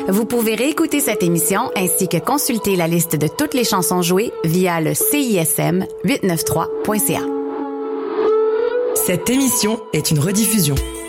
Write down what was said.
Vous pouvez réécouter cette émission ainsi que consulter la liste de toutes les chansons jouées via le CISM893.ca. Cette émission est une rediffusion.